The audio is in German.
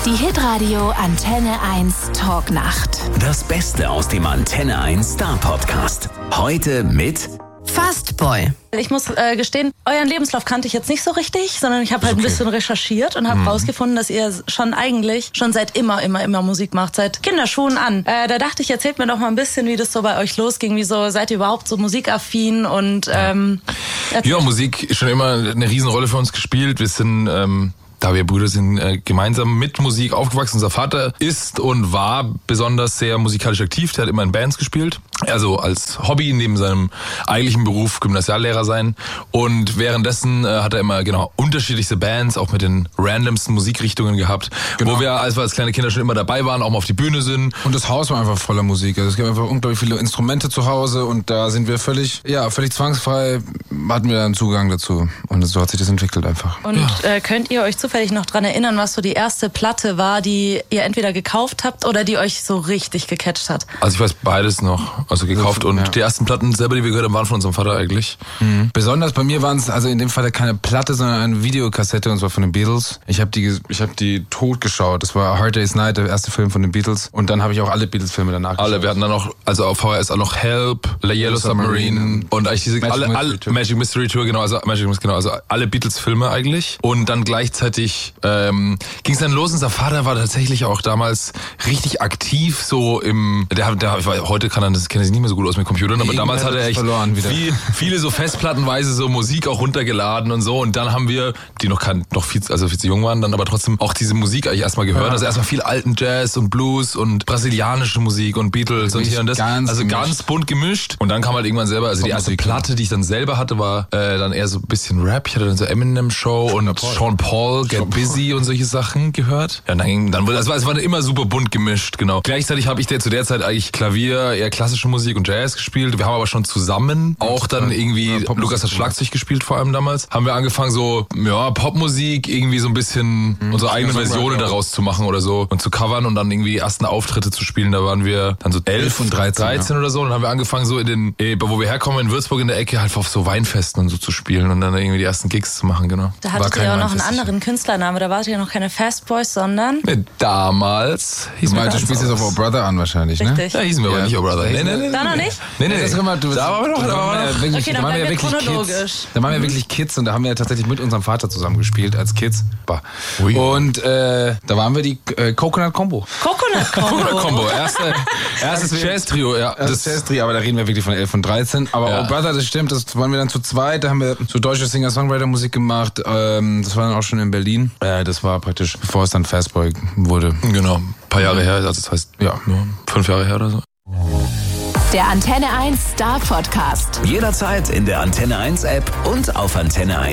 Die Hitradio Antenne 1 Talknacht. Das Beste aus dem Antenne 1 Star Podcast. Heute mit Fastboy. Ich muss gestehen, euren Lebenslauf kannte ich jetzt nicht so richtig, sondern ich habe halt ein bisschen recherchiert und habe rausgefunden, dass ihr schon seit immer Musik macht, seit Kinderschuhen an. Da dachte ich, erzählt mir doch mal ein bisschen, wie das so bei euch losging. Wieso seid ihr überhaupt so musikaffin? Und ja, Musik ist schon immer eine Riesenrolle für uns gespielt. Wir sind da wir Brüder sind, gemeinsam mit Musik aufgewachsen. Unser Vater ist und war besonders sehr musikalisch aktiv. Der hat immer in Bands gespielt. Also als Hobby neben seinem eigentlichen Beruf Gymnasiallehrer sein. Und währenddessen hat er immer unterschiedlichste Bands, auch mit den randomsten Musikrichtungen gehabt. Wo wir, als kleine Kinder schon immer dabei waren, auch mal auf die Bühne sind. Und das Haus war einfach voller Musik. Also es gab einfach unglaublich viele Instrumente zu Hause und da sind wir völlig zwangsfrei, hatten wir einen Zugang dazu. Und so hat sich das entwickelt einfach. Und könnt ihr euch zufällig noch dran erinnern, was so die erste Platte war, die ihr entweder gekauft habt oder die euch so richtig gecatcht hat? Also ich weiß beides noch. Also gekauft und die ersten Platten selber, die wir gehört haben, waren von unserem Vater eigentlich. Mhm. Besonders bei mir waren es, also in dem Fall keine Platte, sondern eine Videokassette, und zwar von den Beatles. Ich habe die tot geschaut. Das war A Hard Day's Night, der erste Film von den Beatles. Und dann habe ich auch alle Beatles-Filme danach geschaut. Alle, wir hatten dann auch, also auf VHS auch noch Help, Yellow Submarine und eigentlich diese Magic Mystery Tour, also alle Beatles-Filme eigentlich. Und dann gleichzeitig ging es dann los. Unser Vater war tatsächlich auch damals richtig aktiv so heute kennt er sich nicht mehr so gut aus mit Computern, aber damals hat er echt viele so festplattenweise so Musik auch runtergeladen und so. Und dann haben wir, die noch viel zu jung waren, dann aber trotzdem auch diese Musik eigentlich erstmal gehört. Also erstmal viel alten Jazz und Blues und brasilianische Musik und Beatles und hier und das. Ganz bunt gemischt. Und dann kam halt irgendwann selber, also die erste Platte, die ich dann selber hatte, war dann eher so ein bisschen Rap. Ich hatte dann so Eminem Show und Sean Paul, Get Busy und solche Sachen gehört. Ja, es war immer super bunt gemischt, genau. Gleichzeitig habe ich zu der Zeit eigentlich Klavier, eher klassische Musik und Jazz gespielt. Wir haben aber schon zusammen auch dann irgendwie, Lukas hat Schlagzeug gespielt vor allem damals, haben wir angefangen so, Popmusik irgendwie so ein bisschen unsere eigenen Versionen daraus zu machen oder so und zu covern und dann irgendwie die ersten Auftritte zu spielen. Da waren wir dann so 11 und 13 oder so und dann haben wir angefangen so wo wir herkommen in Würzburg in der Ecke halt auf so Weinfesten und so zu spielen und dann irgendwie die ersten Gigs zu machen, genau. Da hattet ihr auch noch einen anderen Künstlername, da wart ihr noch keine Fastboys, sondern... Damals hießen wir... Du spielst jetzt auf Oh Brother an wahrscheinlich, ne? Richtig. Ja, hießen wir aber nicht Oh Brother. Nee. Da noch nicht? Nee. Da waren wir noch. Okay, dann bleiben wir chronologisch. Kids. Da waren wir wirklich Kids und da haben wir tatsächlich mit unserem Vater zusammen gespielt als Kids. Ui. Und da waren wir die Coconut Combo. Coconut Combo. Erstes Jazz-Trio, ja. Das Jazz-Trio, aber da reden wir wirklich von 11 und 13. Aber Oh Brother, das stimmt, das waren wir dann zu zweit. Da haben wir so deutsche Singer-Songwriter-Musik gemacht. Das war dann auch schon in Berlin. Das war praktisch, bevor es dann Fastboy wurde. Genau, ein paar Jahre her, also das heißt, 5 Jahre her oder so. Der Antenne 1 Star Podcast. jederzeit in der Antenne 1 App und auf antenne1.de.